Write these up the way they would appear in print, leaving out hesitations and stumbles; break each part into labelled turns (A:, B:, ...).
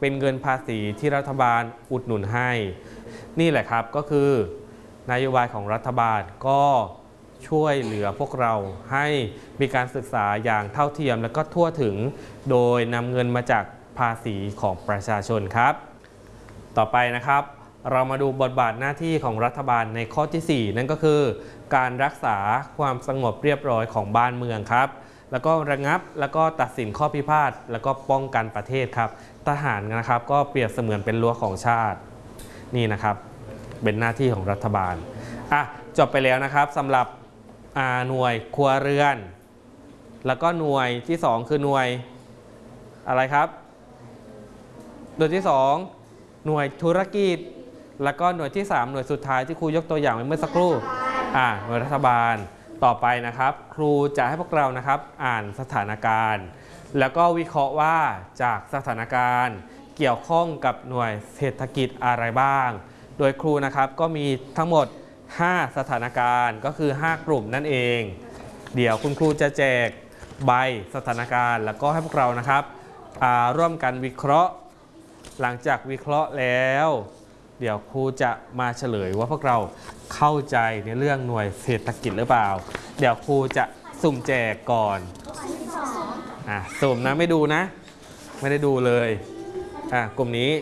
A: เป็นเงินภาษีที่รัฐบาลอุดหนุนให้นี่แหละครับก็คือนโยบายของรัฐบาลก็ช่วยเหลือพวกเราให้มีการศึกษาอย่างเท่าเทียมและก็ทั่วถึงโดยนำเงินมาจากภาษีของประชาชนครับต่อไปนะครับเรามาดูบทบาทหน้าที่ของรัฐบาลในข้อที่ 4นั่นก็คือการรักษาความสงบเรียบร้อยของบ้านเมืองครับแล้วก็ระงับแล้วก็ตัดสินข้อพิพาทแล้วก็ป้องกันประเทศครับทหารนะครับก็เปรียบเสมือนเป็นรั้วของชาตินี่นะครับเป็นหน้าที่ของรัฐบาลจบไปแล้วนะครับสำหรับหน่วยครัวเรือนแล้วก็หน่วยที่ 2คือหน่วยอะไรครับหน่วยที่ 2หน่วยธุรกิจแล้วก็หน่วยที่ 3หน่วยสุดท้ายที่ครูยกตัวอย่างไว้เมื่อสักครู่หน่วยรัฐบาลต่อไปนะครับครูจะให้พวกเรานะครับอ่านสถานการณ์แล้วก็วิเคราะห์ว่าจากสถานการณ์เกี่ยวข้องกับหน่วยเศรษฐกิจอะไรบ้างโดยครูนะครับก็มีทั้งหมด5สถานการณ์ก็คือ5กลุ่มนั่นเองเดี๋ยวคุณครูจะแจกใบสถานการณ์แล้วก็ให้พวกเรานะครับร่วมกันวิเคราะห์หลังจากวิเคราะห์แล้วเดี๋ยวครูจะมาเฉลยว่าพวกเราเข้าใจในเรื่องหน่วยเศรษฐกิจหรือเปล่าเดี๋ยวครูจะสุ่มแจกก่อนสุ่มนะไม่ดูนะไม่ได้ดูเลยกลุ่มนี้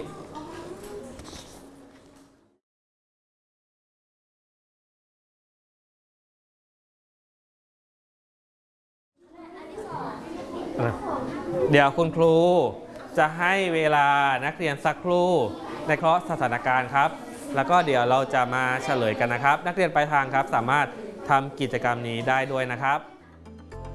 A: เดี๋ยวคุณครูจะให้เวลานักเรียนสักครู่ในเคราะห์สถานการณ์ครับแล้วก็เดี๋ยวเราจะมาเฉลยกันนะครับนักเรียนปลายทางครับสามารถทำกิจกรรมนี้ได้ด้วยนะครับ